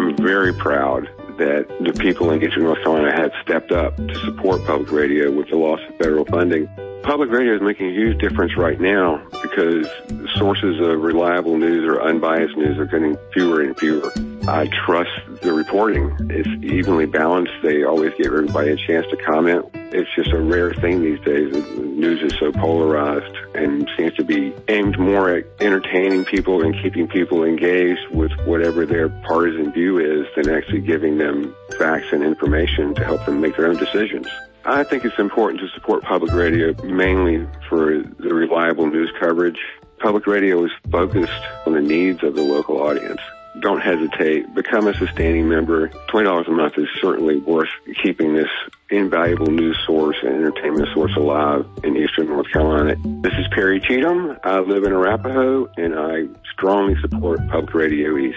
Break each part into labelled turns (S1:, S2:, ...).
S1: I'm very proud that the people in Eastern North Carolina have stepped up to support public radio with the loss of federal funding. Public radio is making a huge difference right now because sources of reliable news or unbiased news are getting fewer and fewer. I trust the reporting. It's evenly balanced. They always give everybody a chance to comment. It's just a rare thing these days. The news is so polarized and seems to be aimed more at entertaining people and keeping people engaged with whatever their partisan view is than actually giving them facts and information to help them make their own decisions. I think it's important to support public radio mainly for the reliable news coverage. Public radio is focused on the needs of the local audience. Don't hesitate. Become a sustaining member. $20 a month is certainly worth keeping this invaluable news source and entertainment source alive in Eastern North Carolina. This is Perry Cheatham. I live in Arapahoe, and I strongly support Public Radio East.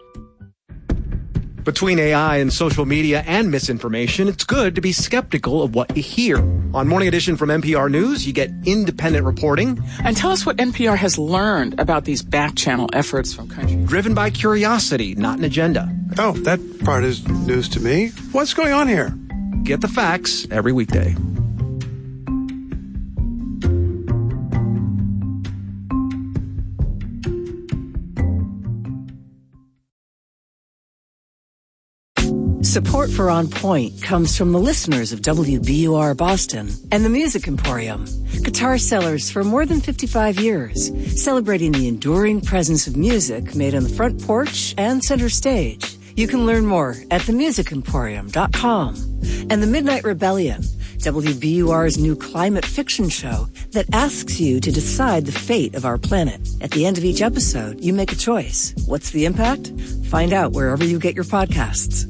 S2: Between AI and social media and misinformation, it's good to be skeptical of what you hear. On Morning Edition from NPR News, you get independent reporting.
S3: And tell us what NPR has learned about these back-channel efforts from countries.
S2: Driven by curiosity, not an agenda.
S4: Oh, that part is news to me. What's going on here?
S2: Get the facts every weekday.
S5: Support for On Point comes from the listeners of WBUR Boston and the Music Emporium, guitar sellers for more than 55 years, celebrating the enduring presence of music made on the front porch and center stage. You can learn more at themusicemporium.com. And The Midnight Rebellion, WBUR's new climate fiction show that asks you to decide the fate of our planet. At the end of each episode, you make a choice. What's the impact? Find out wherever you get your podcasts.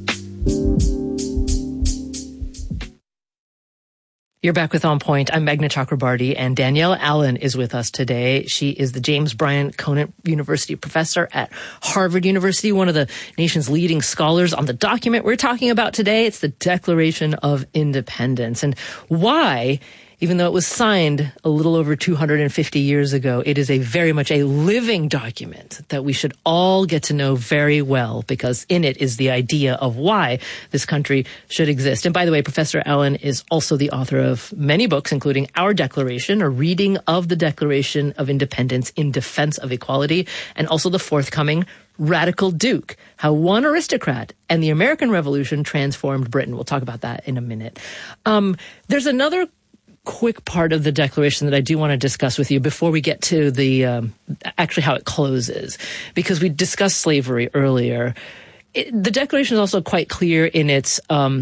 S6: You're back with On Point. I'm Meghna Chakrabarty, and Danielle Allen is with us today. She is the James Bryant Conant University professor at Harvard University, one of the nation's leading scholars on the document we're talking about today. It's the Declaration of Independence. And why, even though it was signed a little over 250 years ago, it is very much a living document that we should all get to know very well, because in it is the idea of why this country should exist. And by the way, Professor Allen is also the author of many books, including Our Declaration, a reading of the Declaration of Independence in Defense of Equality, and also the forthcoming Radical Duke, How One Aristocrat and the American Revolution Transformed Britain. We'll talk about that in a minute. There's another quick part of the Declaration that I do want to discuss with you before we get to the actually how it closes, because we discussed slavery earlier. The Declaration is also quite clear in its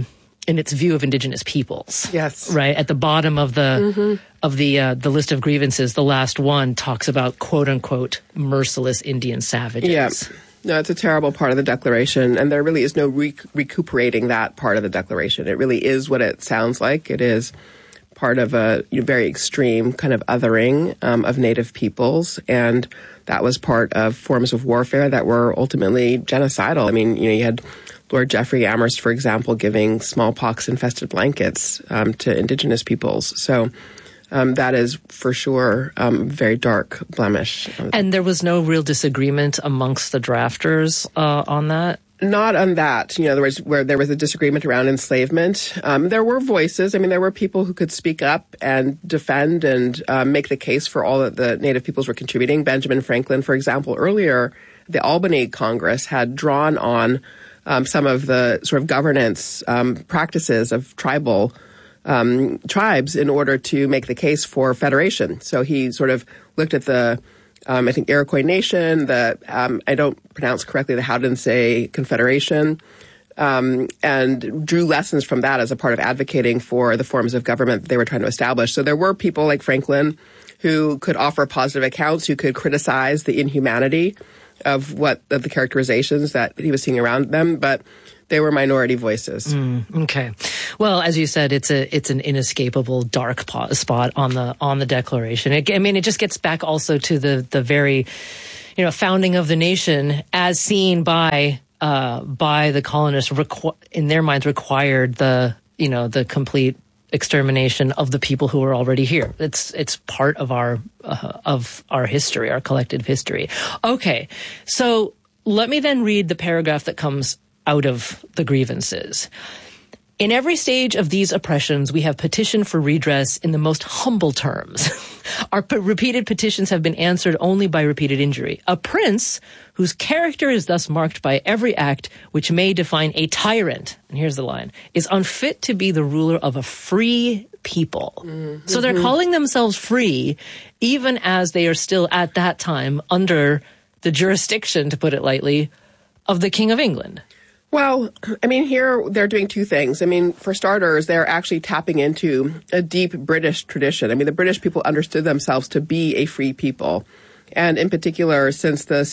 S6: view of indigenous peoples.
S7: Yes,
S6: right at the bottom of the the list of grievances, the last one talks about quote unquote merciless Indian savages.
S7: Yes. No, it's a terrible part of the Declaration, and there really is no recuperating that part of the Declaration. It really is what it sounds like. It is part of a very extreme kind of othering of Native peoples, and that was part of forms of warfare that were ultimately genocidal. I mean, you had Lord Jeffrey Amherst, for example, giving smallpox-infested blankets to indigenous peoples. So that is for sure a very dark blemish.
S6: And there was no real disagreement amongst the drafters on that?
S7: Not on that. In other words, where there was a disagreement around enslavement, there were voices. I mean, there were people who could speak up and defend and make the case for all that the Native peoples were contributing. Benjamin Franklin, for example, earlier, the Albany Congress had drawn on some of the sort of governance practices of tribal tribes in order to make the case for federation. So he sort of looked at the I think Iroquois Nation, I don't pronounce correctly, the Haudensay Confederation, and drew lessons from that as a part of advocating for the forms of government that they were trying to establish. So there were people like Franklin who could offer positive accounts, who could criticize the inhumanity of the characterizations that he was seeing around them, but they were minority voices.
S6: Okay. Well, as you said, it's an inescapable dark spot on the Declaration. It just gets back also to the very, founding of the nation as seen by the colonists. In their minds, required the complete extermination of the people who were already here. It's part of our history, our collective history. Okay, so let me then read the paragraph that comes out of the grievances. In every stage of these oppressions, we have petitioned for redress in the most humble terms. Our repeated petitions have been answered only by repeated injury. A prince whose character is thus marked by every act which may define a tyrant, and here's the line, is unfit to be the ruler of a free people. Mm-hmm. So they're calling themselves free, even as they are still at that time under the jurisdiction, to put it lightly, of the King of England.
S7: Well, I mean, here they're doing two things. I mean, for starters, they're actually tapping into a deep British tradition. I mean, the British people understood themselves to be a free people. And in particular, since the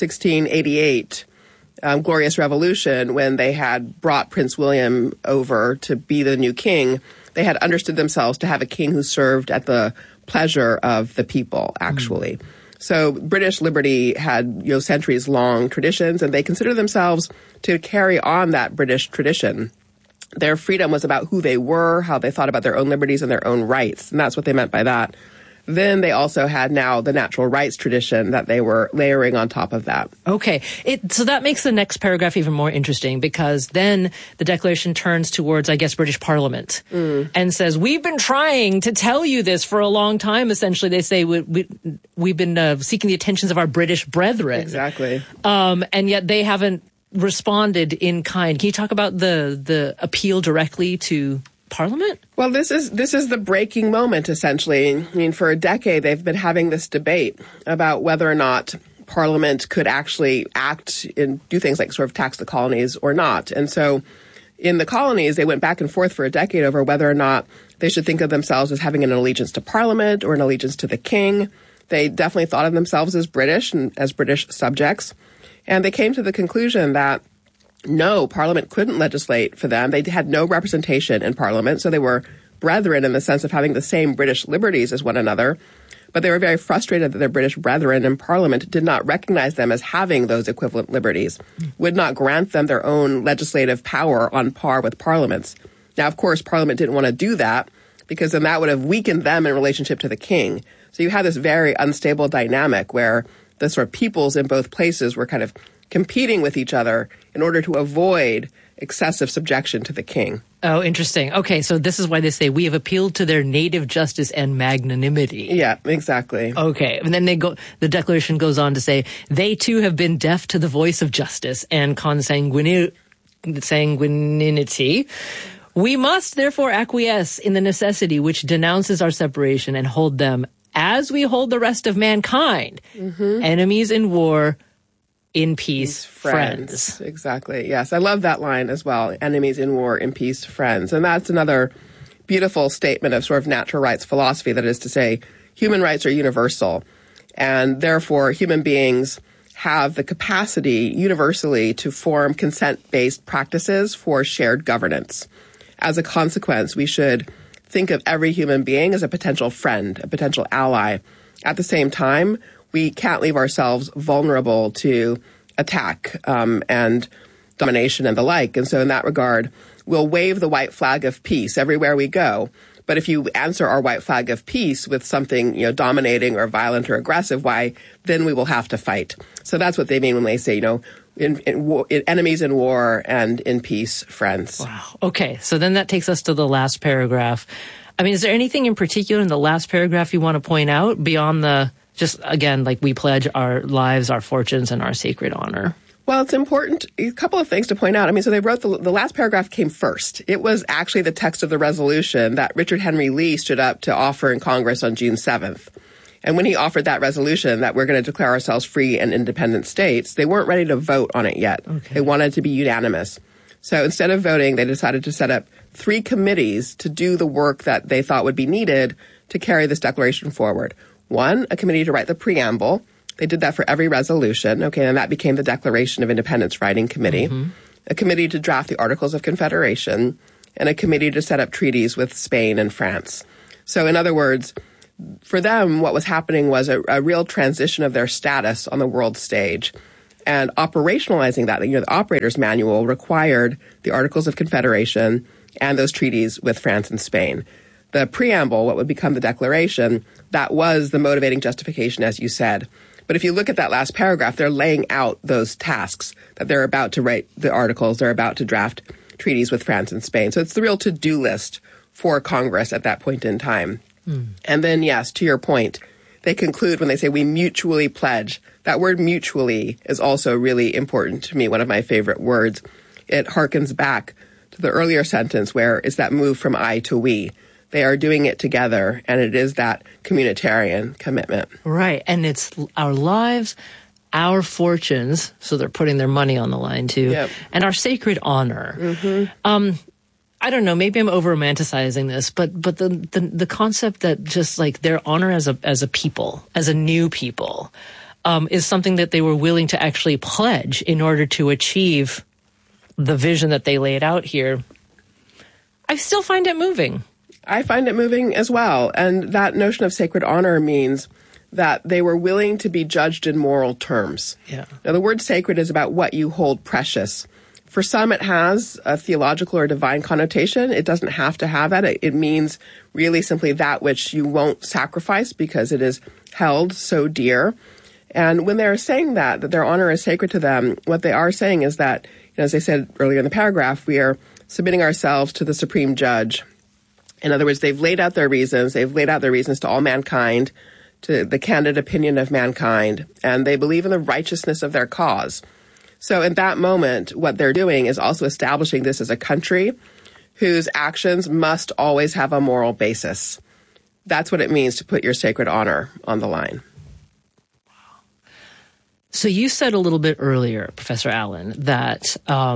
S7: 1688 Glorious Revolution, when they had brought Prince William over to be the new king, they had understood themselves to have a king who served at the pleasure of the people, actually. Mm. So British liberty had, centuries-long traditions, and they consider themselves to carry on that British tradition. Their freedom was about who they were, how they thought about their own liberties and their own rights, and that's what they meant by that. Then they also had now the natural rights tradition that they were layering on top of that.
S6: Okay. So that makes the next paragraph even more interesting, because then the Declaration turns towards, I guess, British Parliament and says, we've been trying to tell you this for a long time, essentially. They say we've been seeking the attentions of our British brethren.
S7: Exactly.
S6: And yet they haven't responded in kind. Can you talk about the appeal directly to Parliament?
S7: Well, this is the breaking moment, essentially. I mean, for a decade, they've been having this debate about whether or not Parliament could actually act and do things like sort of tax the colonies or not. And so in the colonies, they went back and forth for a decade over whether or not they should think of themselves as having an allegiance to Parliament or an allegiance to the king. They definitely thought of themselves as British and as British subjects. And they came to the conclusion that no, Parliament couldn't legislate for them. They had no representation in Parliament, so they were brethren in the sense of having the same British liberties as one another. But they were very frustrated that their British brethren in Parliament did not recognize them as having those equivalent liberties, would not grant them their own legislative power on par with Parliament's. Now, of course, Parliament didn't want to do that, because then that would have weakened them in relationship to the king. So you had this very unstable dynamic where the sort of peoples in both places were kind of competing with each other in order to avoid excessive subjection to the king.
S6: Oh, interesting. Okay, so this is why they say we have appealed to their native justice and magnanimity.
S7: Yeah, exactly.
S6: Okay, and then the Declaration goes on to say they too have been deaf to the voice of justice and consanguinity. We must therefore acquiesce in the necessity which denounces our separation and hold them as we hold the rest of mankind, enemies in war, in peace, friends.
S7: Exactly. Yes, I love that line as well. Enemies in war, in peace, friends. And that's another beautiful statement of sort of natural rights philosophy. That is to say, human rights are universal. And therefore, human beings have the capacity universally to form consent-based practices for shared governance. As a consequence, we should think of every human being as a potential friend, a potential ally. At the same time, we can't leave ourselves vulnerable to attack and domination and the like. And so in that regard, we'll wave the white flag of peace everywhere we go. But if you answer our white flag of peace with something, dominating or violent or aggressive, why, then we will have to fight. So that's what they mean when they say, in enemies in war and in peace, friends.
S6: Wow. Okay. So then that takes us to the last paragraph. I mean, is there anything in particular in the last paragraph you want to point out beyond just, again, like we pledge our lives, our fortunes, and our sacred honor?
S7: Well, it's important. A couple of things to point out. I mean, so they wrote the last paragraph came first. It was actually the text of the resolution that Richard Henry Lee stood up to offer in Congress on June 7th. And when he offered that resolution that we're going to declare ourselves free and independent states, they weren't ready to vote on it yet. Okay. They wanted to be unanimous. So instead of voting, they decided to set up 3 committees to do the work that they thought would be needed to carry this declaration forward. 1, a committee to write the preamble. They did that for every resolution. Okay, and that became the Declaration of Independence Writing Committee. A committee to draft the Articles of Confederation, and a committee to set up treaties with Spain and France. So in other words, for them, what was happening was a real transition of their status on the world stage. And operationalizing that, the operator's manual required the Articles of Confederation and those treaties with France and Spain. The preamble, what would become the Declaration, that was the motivating justification, as you said, But if you look at that last paragraph, they're laying out those tasks that they're about to write the articles, they're about to draft treaties with France and Spain. So it's the real to-do list for Congress at that point in time. And then, yes, to your point, they conclude when they say we mutually pledge. That word mutually is also really important to me, one of my favorite words. It harkens back to the earlier sentence where it's that move from I to we. They are doing it together, and it is that communitarian commitment.
S6: Right, and it's our lives, our fortunes, so they're putting their money on the line too,
S7: Yep.
S6: and our sacred honor. I don't know, maybe I'm over-romanticizing this, but the concept that just like their honor as a people, as a new people, is something that they were willing to actually pledge in order to achieve the vision that they laid out here. I still find it moving.
S7: I find it moving as well. And that notion of sacred honor means that they were willing to be judged in moral terms.
S6: Yeah.
S7: Now, the word sacred is about what you hold precious. For some, it has a theological or divine connotation. It doesn't have to have that. It means really simply that which you won't sacrifice because it is held so dear. And when they're saying that their honor is sacred to them, what they are saying is that, as I said earlier in the paragraph, we are submitting ourselves to the supreme judge. In other words, they've laid out their reasons. They've laid out their reasons to all mankind, to the candid opinion of mankind, and they believe in the righteousness of their cause. So in that moment, what they're doing is also establishing this as a country whose actions must always have a moral basis. That's what it means to put your sacred honor on the line.
S6: So you said a little bit earlier, Professor Allen, that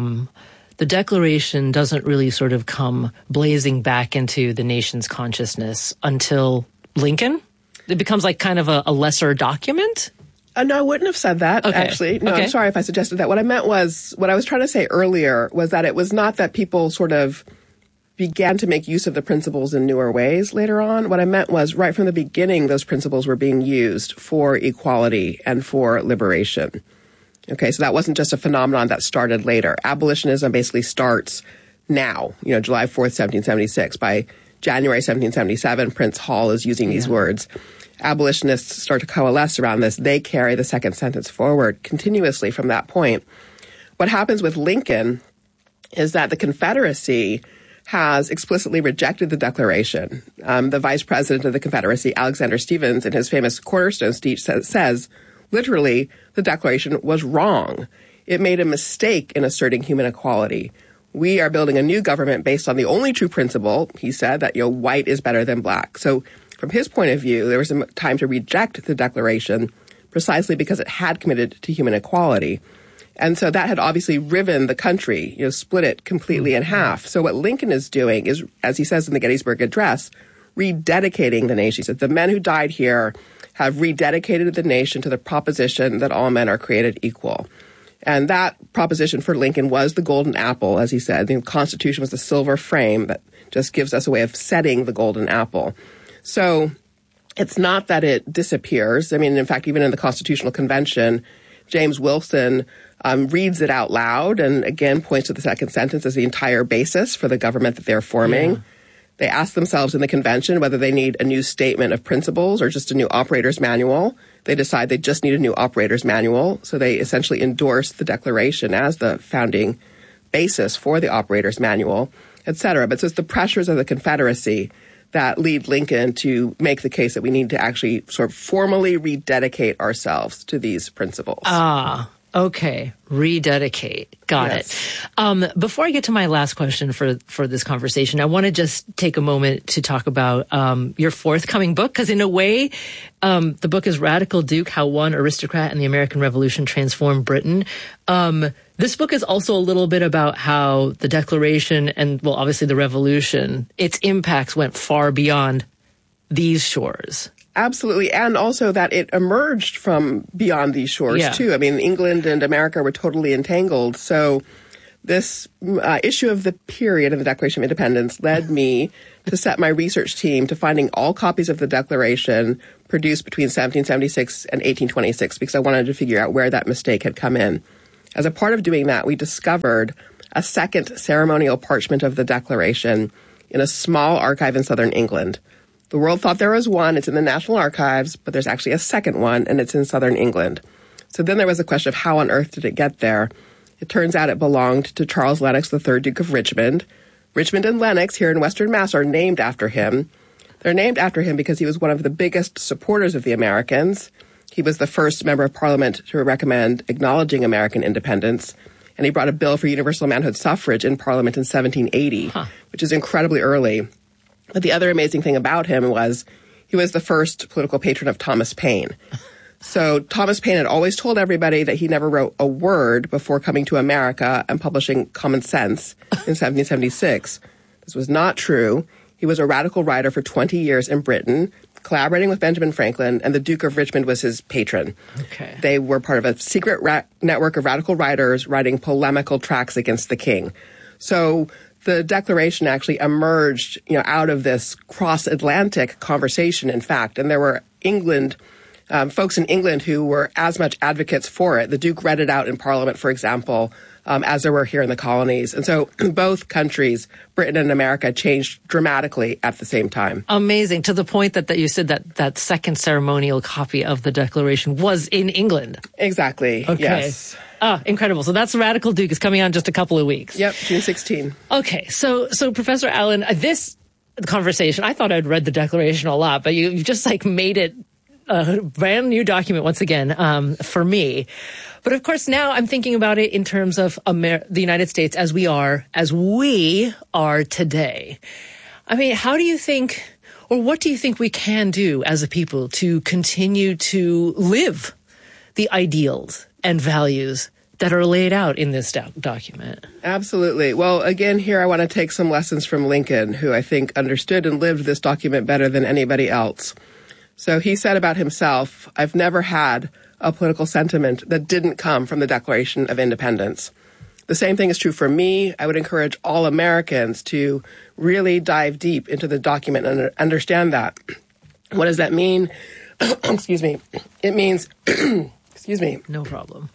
S6: the Declaration doesn't really sort of come blazing back into the nation's consciousness until Lincoln? It becomes like kind of a lesser document?
S7: No, I wouldn't have said that, actually. No,
S6: Okay.
S7: I'm sorry if I suggested that. What I meant was, what I was trying to say earlier was that it was not that people sort of began to make use of the principles in newer ways later on. What I meant was, right from the beginning, those principles were being used for equality and for liberation. Okay, so that wasn't just a phenomenon that started later. Abolitionism basically starts now, July 4th, 1776. By January 1777, Prince Hall is using these words. Abolitionists start to coalesce around this. They carry the second sentence forward continuously from that point. What happens with Lincoln is that the Confederacy has explicitly rejected the Declaration. The vice president of the Confederacy, Alexander Stephens, in his famous Cornerstone speech says, literally, the Declaration was wrong. It made a mistake in asserting human equality. We are building a new government based on the only true principle, he said, that white is better than black. So from his point of view, there was a time to reject the Declaration precisely because it had committed to human equality. And so that had obviously riven the country, split it completely in half. So what Lincoln is doing is, as he says in the Gettysburg Address, rededicating the nation. He said, the men who died here have rededicated the nation to the proposition that all men are created equal. And that proposition for Lincoln was the golden apple, as he said. The Constitution was the silver frame that just gives us a way of setting the golden apple. So it's not that it disappears. I mean, in fact, even in the Constitutional Convention, James Wilson reads it out loud and again points to the second sentence as the entire basis for the government that they're forming. Yeah. They ask themselves in the convention whether they need a new statement of principles or just a new operator's manual. They decide they just need a new operator's manual. So they essentially endorse the Declaration as the founding basis for the operator's manual, et cetera. But so it's the pressures of the Confederacy that lead Lincoln to make the case that we need to actually sort of formally rededicate ourselves to these principles.
S6: Okay. Rededicate. Got it. Before I get to my last question for this conversation, I want to just take a moment to talk about your forthcoming book, because in a way, the book is Radical Duke, How One Aristocrat and the American Revolution Transformed Britain. This book is also a little bit about how the Declaration and, well, obviously the Revolution, its impacts went far beyond these shores.
S7: Absolutely. And also that it emerged from beyond these shores, too. I mean, England and America were totally entangled. So this issue of the period of the Declaration of Independence led me to set my research team to finding all copies of the Declaration produced between 1776 and 1826, because I wanted to figure out where that mistake had come in. As a part of doing that, we discovered a second ceremonial parchment of the Declaration in a small archive in southern England. The world thought there was one. It's in the National Archives, but there's actually a second one, and it's in southern England. So then there was a question of how on earth did it get there? It turns out it belonged to Charles Lennox, the 3rd Duke of Richmond. Richmond and Lennox here in Western Mass are named after him. They're named after him because he was one of the biggest supporters of the Americans. He was the first member of Parliament to recommend acknowledging American independence, and he brought a bill for universal manhood suffrage in Parliament in 1780, which is incredibly early. But the other amazing thing about him was he was the first political patron of Thomas Paine. So Thomas Paine had always told everybody that he never wrote a word before coming to America and publishing Common Sense in 1776. This was not true. He was a radical writer for 20 years in Britain, collaborating with Benjamin Franklin, and the Duke of Richmond was his patron.
S6: Okay.
S7: They were part of a secret network of radical writers writing polemical tracts against the king. So the Declaration actually emerged, out of this cross-Atlantic conversation, in fact, and there were folks in England who were as much advocates for it. The Duke read it out in Parliament, for example, as there were here in the colonies. And so both countries, Britain and America, changed dramatically at the same time.
S6: Amazing, to the point that you said that second ceremonial copy of the Declaration was in England.
S7: Exactly,
S6: okay.
S7: Yes.
S6: Oh, incredible. So that's Radical Duke. It's coming out in just a couple of weeks.
S7: Yep, June 16.
S6: Okay, so Professor Allen, this conversation, I thought I'd read the Declaration a lot, but you've just made it a brand new document once again for me. But of course, now I'm thinking about it in terms of the United States as we are today. I mean, how do you think, or what do you think we can do as a people to continue to live the ideals and values that are laid out in this document?
S7: Absolutely. Well, again, here I want to take some lessons from Lincoln, who I think understood and lived this document better than anybody else. So he said about himself, "I've never had a political sentiment that didn't come from the Declaration of Independence." The same thing is true for me. I would encourage all Americans to really dive deep into the document and understand that. What does that mean? Excuse me. It means, excuse me.
S6: No problem.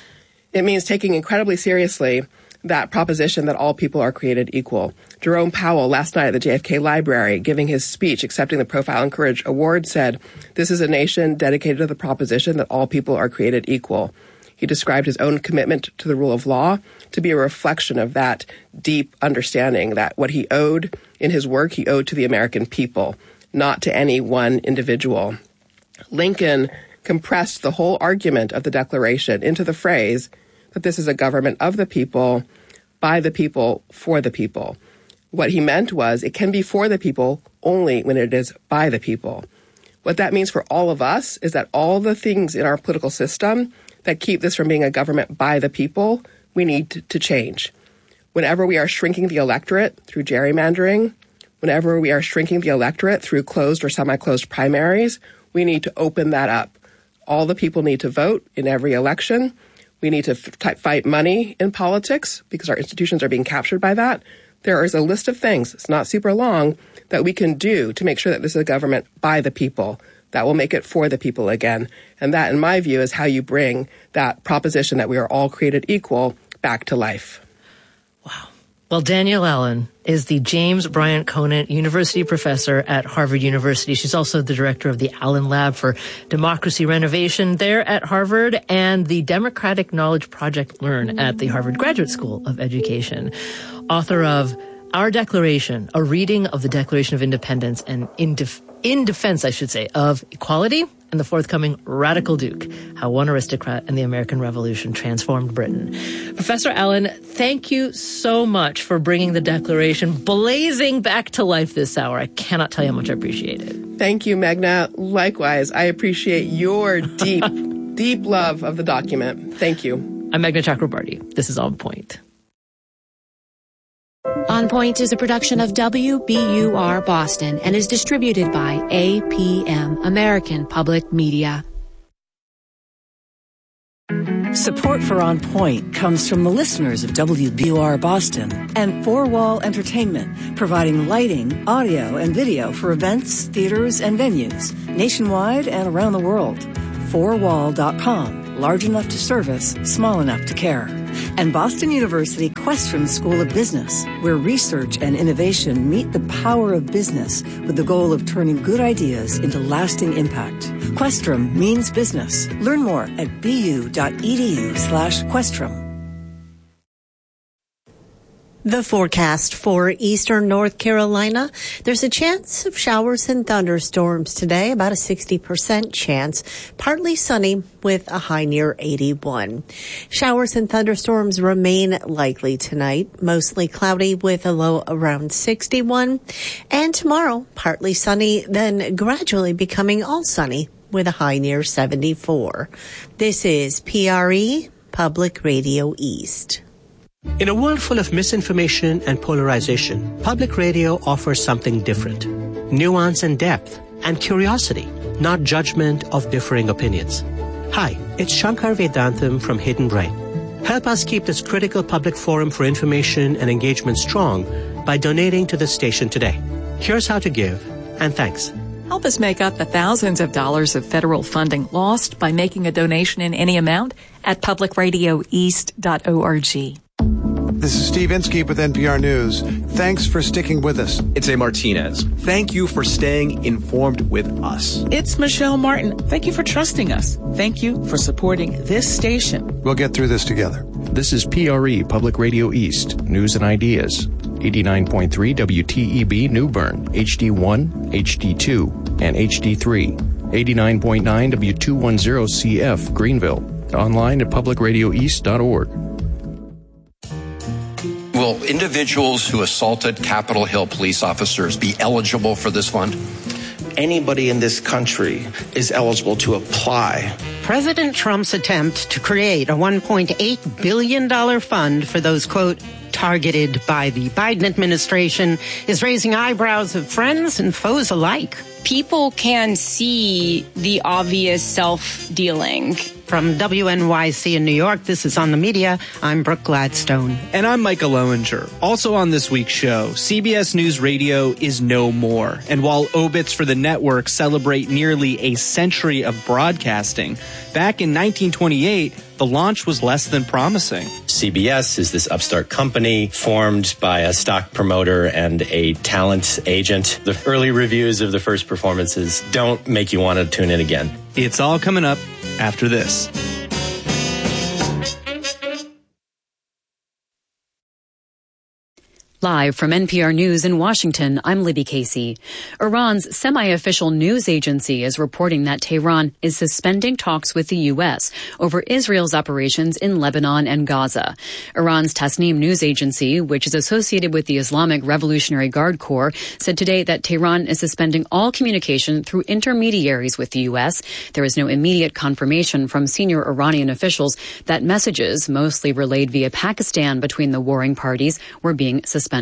S7: It means taking incredibly seriously that proposition that all people are created equal. Jerome Powell, last night at the JFK Library, giving his speech accepting the Profile and Courage Award, said, "This is a nation dedicated to the proposition that all people are created equal." He described his own commitment to the rule of law to be a reflection of that deep understanding that what he owed in his work, he owed to the American people, not to any one individual. Lincoln compressed the whole argument of the Declaration into the phrase that this is a government of the people, by the people, for the people. What he meant was it can be for the people only when it is by the people. What that means for all of us is that all the things in our political system that keep this from being a government by the people, we need to change. Whenever we are shrinking the electorate through gerrymandering, whenever we are shrinking the electorate through closed or semi-closed primaries, we need to open that up. All the people need to vote in every election. We need to fight money in politics because our institutions are being captured by that. There is a list of things, it's not super long, that we can do to make sure that this is a government by the people. That will make it for the people again. And that, in my view, is how you bring that proposition that we are all created equal back to life.
S6: Wow. Well, Danielle Allen is the James Bryant Conant University Professor at Harvard University. She's also the director of the Allen Lab for Democracy Renovation there at Harvard and the Democratic Knowledge Project Learn at the Harvard Graduate School of Education. Author of Our Declaration, a reading of the Declaration of Independence and in defense, I should say, of equality, and the forthcoming Radical Duke, How One Aristocrat and the American Revolution Transformed Britain. Professor Allen, thank you so much for bringing the Declaration blazing back to life this hour. I cannot tell you how much I appreciate it.
S7: Thank you, Meghna. Likewise, I appreciate your deep, deep love of the document. Thank you.
S6: I'm Meghna Chakrabarty. This is On Point.
S8: On Point is a production of WBUR Boston and is distributed by APM, American Public Media.
S5: Support for On Point comes from the listeners of WBUR Boston and Four Wall Entertainment, providing lighting, audio, and video for events, theaters, and venues nationwide and around the world. 4wall.com, large enough to service, small enough to care. And Boston University Questrom School of Business, where research and innovation meet the power of business with the goal of turning good ideas into lasting impact. Questrom means business. Learn more at bu.edu/Questrom.
S9: The forecast for eastern North Carolina. There's a chance of showers and thunderstorms today, about a 60% chance. Partly sunny with a high near 81. Showers and thunderstorms remain likely tonight, mostly cloudy with a low around 61. And tomorrow, partly sunny, then gradually becoming all sunny with a high near 74. This is PRE, Public Radio East.
S10: In a world full of misinformation and polarization, public radio offers something different. Nuance and depth, and curiosity, not judgment of differing opinions. Hi, it's Shankar Vedantam from Hidden Brain. Help us keep this critical public forum for information and engagement strong by donating to the station today. Here's how to give, and thanks.
S3: Help us make up the thousands of dollars of federal funding lost by making a donation in any amount at publicradioeast.org.
S4: This is Steve Inskeep with NPR News. Thanks for sticking with us.
S2: It's A. Martinez. Thank you for staying informed with us.
S3: It's Michelle Martin. Thank you for trusting us. Thank you for supporting this station.
S4: We'll get through this together.
S11: This is PRE, Public Radio East, News and Ideas. 89.3 WTEB New Bern, HD1, HD2, and HD3. 89.9 W210CF Greenville. Online at publicradioeast.org.
S12: Will individuals who assaulted Capitol Hill police officers be eligible for this fund?
S13: Anybody in this country is eligible to apply.
S14: President Trump's attempt to create a $1.8 billion fund for those, quote, targeted by the Biden administration is raising eyebrows of friends and foes alike.
S15: People can see the obvious self-dealing.
S14: From WNYC in New York, this is On the Media. I'm Brooke Gladstone.
S16: And I'm Micah Lowinger. Also on this week's show, CBS News Radio is no more. And while obits for the network celebrate nearly a century of broadcasting, back in 1928, the launch was less than promising.
S17: CBS is this upstart company formed by a stock promoter and a talent agent. The early reviews of the first performances don't make you want to tune in again.
S16: It's all coming up after this.
S18: Live from NPR News in Washington, I'm Libby Casey. Iran's semi-official news agency is reporting that Tehran is suspending talks with the U.S. over Israel's operations in Lebanon and Gaza. Iran's Tasnim news agency, which is associated with the Islamic Revolutionary Guard Corps, said today that Tehran is suspending all communication through intermediaries with the U.S. There is no immediate confirmation from senior Iranian officials that messages, mostly relayed via Pakistan between the warring parties, were being suspended.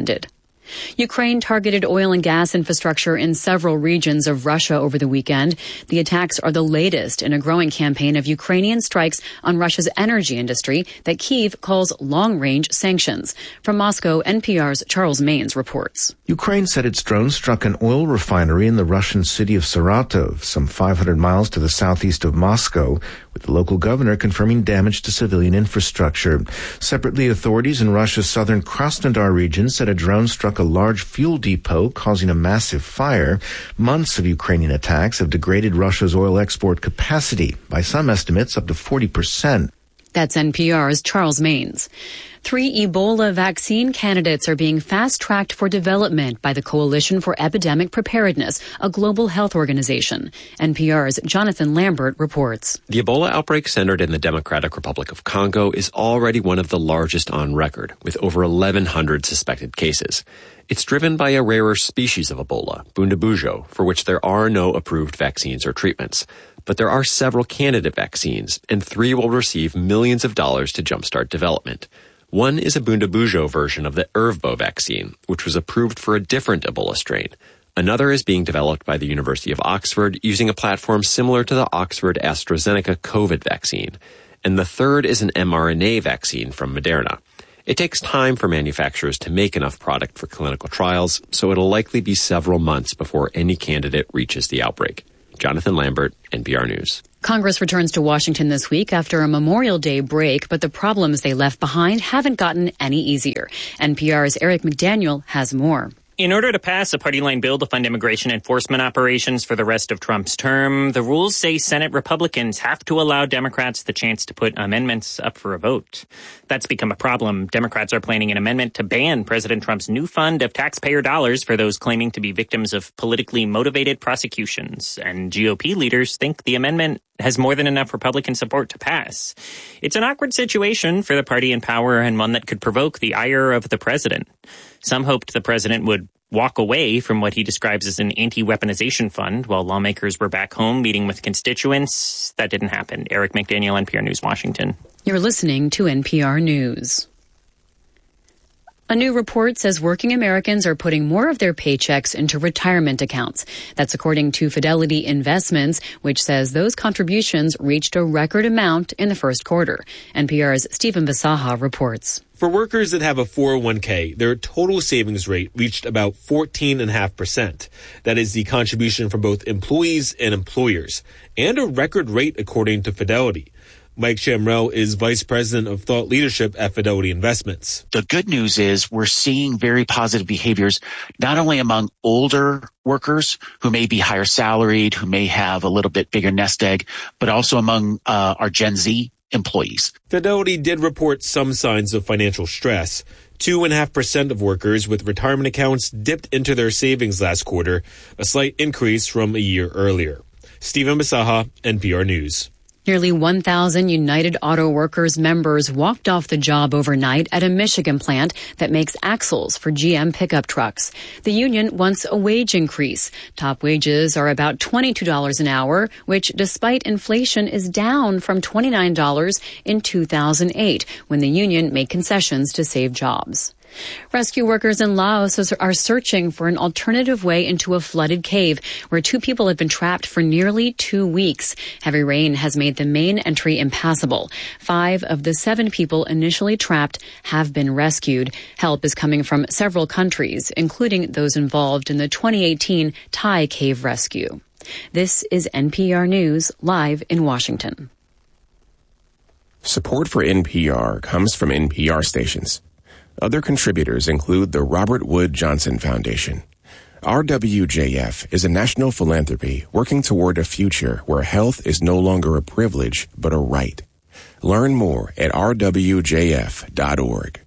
S18: Ukraine targeted oil and gas infrastructure in several regions of Russia over the weekend. The attacks are the latest in a growing campaign of Ukrainian strikes on Russia's energy industry that Kyiv calls long-range sanctions. From Moscow, NPR's Charles Maines reports.
S19: Ukraine said its drones struck an oil refinery in the Russian city of Saratov, some 500 miles to the southeast of Moscow, with the local governor confirming damage to civilian infrastructure. Separately, authorities in Russia's southern Krasnodar region said a drone struck a large fuel depot, causing a massive fire. Months of Ukrainian attacks have degraded Russia's oil export capacity, by some estimates up to 40%.
S18: That's NPR's Charles Maines. 3 Ebola vaccine candidates are being fast-tracked for development by the Coalition for Epidemic Preparedness, a global health organization. NPR's Jonathan Lambert reports.
S20: The Ebola outbreak centered in the Democratic Republic of Congo is already one of the largest on record, with over 1,100 suspected cases. It's driven by a rarer species of Ebola, Bundabujo, for which there are no approved vaccines or treatments. But there are several candidate vaccines, and 3 will receive millions of dollars to jumpstart development. One is a Bundabujo version of the Ervbo vaccine, which was approved for a different Ebola strain. Another is being developed by the University of Oxford using a platform similar to the Oxford AstraZeneca COVID vaccine. And the third is an mRNA vaccine from Moderna. It takes time for manufacturers to make enough product for clinical trials, so it'll likely be several months before any candidate reaches the outbreak. Jonathan Lambert, NPR News.
S18: Congress returns to Washington this week after a Memorial Day break, but the problems they left behind haven't gotten any easier. NPR's Eric McDaniel has more.
S21: In order to pass a party-line bill to fund immigration enforcement operations for the rest of Trump's term, the rules say Senate Republicans have to allow Democrats the chance to put amendments up for a vote. That's become a problem. Democrats are planning an amendment to ban President Trump's new fund of taxpayer dollars for those claiming to be victims of politically motivated prosecutions. And GOP leaders think the amendment has more than enough Republican support to pass. It's an awkward situation for the party in power and one that could provoke the ire of the president. Some hoped the president would walk away from what he describes as an anti-weaponization fund while lawmakers were back home meeting with constituents. That didn't happen. Eric McDaniel, NPR News, Washington.
S18: You're listening to NPR News. A new report says working Americans are putting more of their paychecks into retirement accounts. That's according to Fidelity Investments, which says those contributions reached a record amount in the first quarter. NPR's Stephen Bisaha reports.
S22: For workers that have a 401k, their total savings rate reached about 14.5%. That is the contribution from both employees and employers, and a record rate according to Fidelity. Mike Shamrell is Vice President of Thought Leadership at Fidelity Investments.
S23: The good news is we're seeing very positive behaviors, not only among older workers who may be higher salaried, who may have a little bit bigger nest egg, but also among our Gen Z employees.
S22: Fidelity did report some signs of financial stress. 2.5% of workers with retirement accounts dipped into their savings last quarter, a slight increase from a year earlier. Stephen Bisaha, NPR News.
S18: Nearly 1,000 United Auto Workers members walked off the job overnight at a Michigan plant that makes axles for GM pickup trucks. The union wants a wage increase. Top wages are about $22 an hour, which, despite inflation, is down from $29 in 2008, when the union made concessions to save jobs. Rescue workers in Laos are searching for an alternative way into a flooded cave where 2 people have been trapped for nearly 2 weeks. Heavy rain has made the main entry impassable. 5 of the 7 people initially trapped have been rescued. Help is coming from several countries, including those involved in the 2018 Thai cave rescue. This is NPR News, live in Washington.
S24: Support for NPR comes from NPR stations. Other contributors include the Robert Wood Johnson Foundation. RWJF is a national philanthropy working toward a future where health is no longer a privilege, but a right. Learn more at rwjf.org.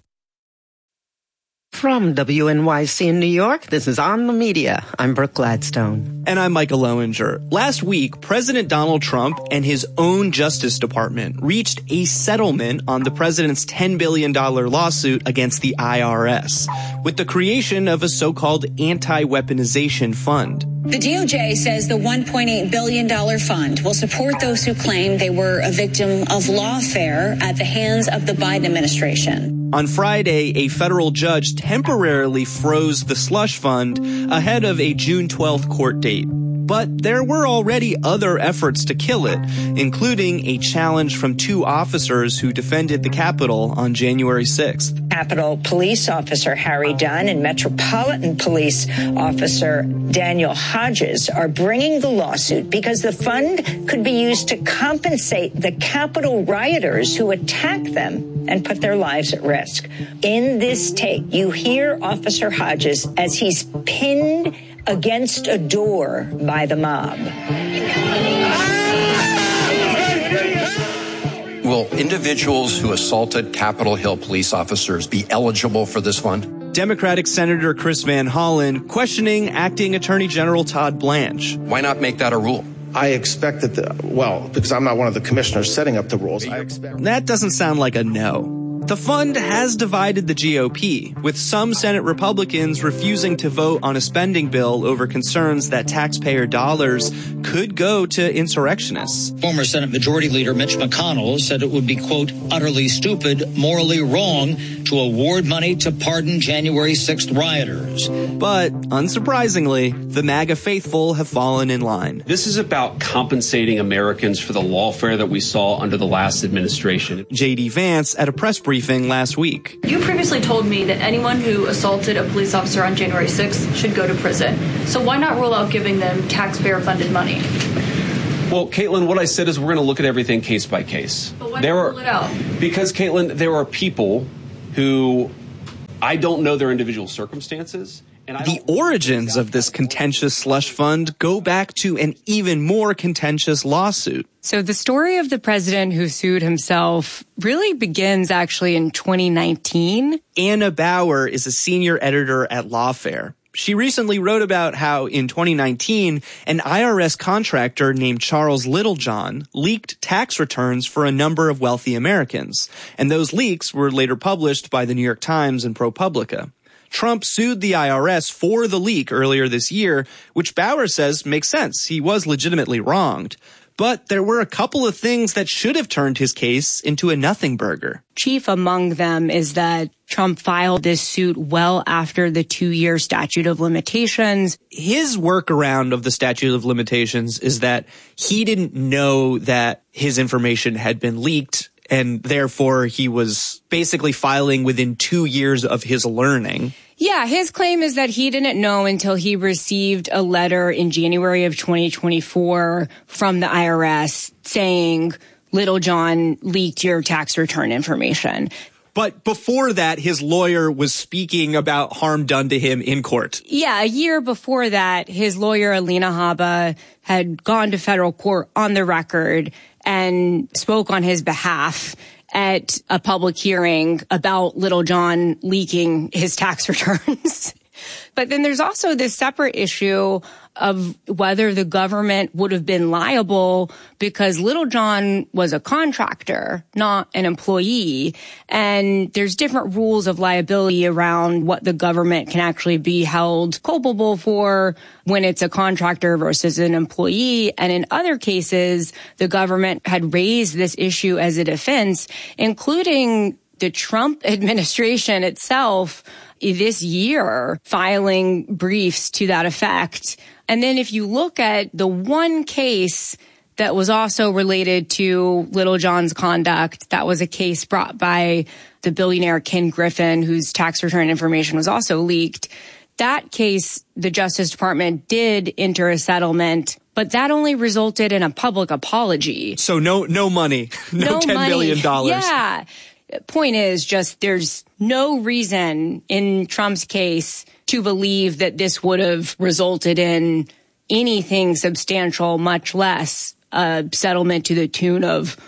S14: From WNYC in New York, this is On the Media. I'm Brooke Gladstone.
S16: And I'm Michael Lowinger. Last week, President Donald Trump and his own Justice Department reached a settlement on the president's $10 billion lawsuit against the IRS, with the creation of a so-called anti-weaponization fund.
S25: The DOJ says the $1.8 billion fund will support those who claim they were a victim of lawfare at the hands of the Biden administration.
S16: On Friday, a federal judge temporarily froze the slush fund ahead of a June 12th court date. But there were already other efforts to kill it, including a challenge from 2 officers who defended the Capitol on January 6th.
S25: Capitol Police Officer Harry Dunn and Metropolitan Police Officer Daniel Hodges are bringing the lawsuit because the fund could be used to compensate the Capitol rioters who attacked them and put their lives at risk. In this tape, you hear Officer Hodges as he's pinned against a door by the mob.
S12: Will individuals who assaulted Capitol Hill police officers be eligible for this fund?
S16: Democratic Senator Chris Van Hollen questioning Acting Attorney General Todd Blanche.
S12: Why not make that a rule?
S13: I expect that, because I'm not one of the commissioners setting up the rules.
S16: That doesn't sound like a no. The fund has divided the GOP, with some Senate Republicans refusing to vote on a spending bill over concerns that taxpayer dollars could go to insurrectionists.
S26: Former Senate Majority Leader Mitch McConnell said it would be, quote, utterly stupid, morally wrong to award money to pardon January 6th rioters.
S16: But, unsurprisingly, the MAGA faithful have fallen in line.
S27: This is about compensating Americans for the lawfare that we saw under the last administration.
S16: J.D. Vance at a press briefing briefing last week.
S1: You previously told me that anyone who assaulted a police officer on January 6th should go to prison. So why not rule out giving them taxpayer-funded money?
S5: Well, Caitlin, what I said is we're going to look at everything case by case.
S1: But why not rule it out?
S5: Because, Caitlin, there are people who I don't know their individual circumstances.
S16: The origins of this contentious slush fund go back to an even more contentious lawsuit.
S15: So the story of the president who sued himself really begins actually in 2019.
S16: Anna Bauer is a senior editor at Lawfare. She recently wrote about how in 2019, an IRS contractor named Charles Littlejohn leaked tax returns for a number of wealthy Americans. And those leaks were later published by the New York Times and ProPublica. Trump sued the IRS for the leak earlier this year, which Bauer says makes sense. He was legitimately wronged. But there were a couple of things that should have turned his case into a nothing burger.
S15: Chief among them is that Trump filed this suit well after the 2-year statute of limitations.
S16: His workaround of the statute of limitations is that he didn't know that his information had been leaked, and therefore he was basically filing within 2 years of his learning.
S15: Yeah, his claim is that he didn't know until he received a letter in January of 2024 from the IRS saying, Littlejohn leaked your tax return information.
S16: But before that, his lawyer was speaking about harm done to him in court.
S15: Yeah, a year before that, his lawyer, Alina Habba, had gone to federal court on the record and spoke on his behalf at a public hearing about Littlejohn leaking his tax returns. But then there's also this separate issue of whether the government would have been liable because Littlejohn was a contractor, not an employee. And there's different rules of liability around what the government can actually be held culpable for when it's a contractor versus an employee. And in other cases, the government had raised this issue as a defense, including the Trump administration itself this year filing briefs to that effect. And then if you look at the one case that was also related to Littlejohn's conduct, that was a case brought by the billionaire Ken Griffin, whose tax return information was also leaked. That case, the Justice Department did enter a settlement, but that only resulted in a public apology.
S16: So no money, no $10 billion.
S15: Yeah. Point is just there's no reason in Trump's case to believe that this would have resulted in anything substantial, much less a settlement to the tune of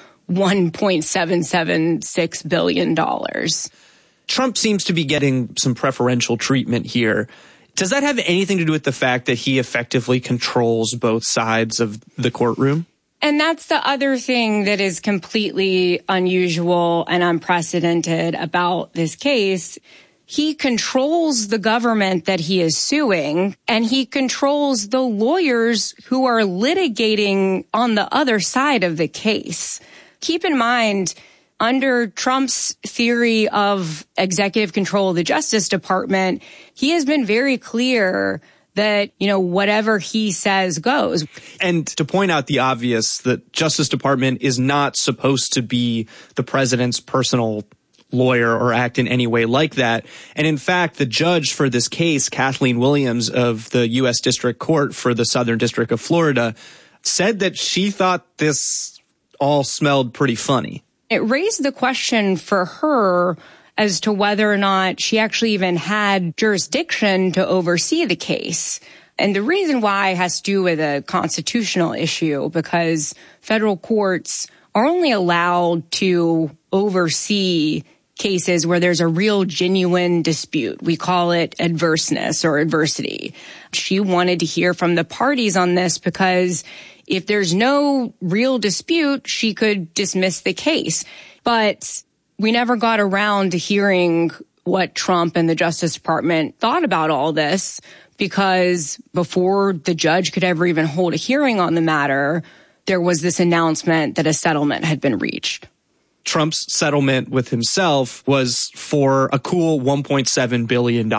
S15: $1.776 billion.
S16: Trump seems to be getting some preferential treatment here. Does that have anything to do with the fact that he effectively controls both sides of the courtroom?
S15: And that's the other thing that is completely unusual and unprecedented about this case. He controls the government that he is suing, and he controls the lawyers who are litigating on the other side of the case. Keep in mind, under Trump's theory of executive control of the Justice Department, he has been very clear that, whatever he says goes.
S16: And to point out the obvious, the Justice Department is not supposed to be the president's personal lawyer or act in any way like that. And in fact, the judge for this case, Kathleen Williams of the U.S. District Court for the Southern District of Florida, said that she thought this all smelled pretty funny.
S15: It raised the question for her as to whether or not she actually even had jurisdiction to oversee the case. And the reason why has to do with a constitutional issue, because federal courts are only allowed to oversee cases where there's a real genuine dispute. We call it adverseness or adversity. She wanted to hear from the parties on this because if there's no real dispute, she could dismiss the case. But we never got around to hearing what Trump and the Justice Department thought about all this, because before the judge could ever even hold a hearing on the matter, there was this announcement that a settlement had been reached.
S16: Trump's settlement with himself was for a cool $1.7 billion,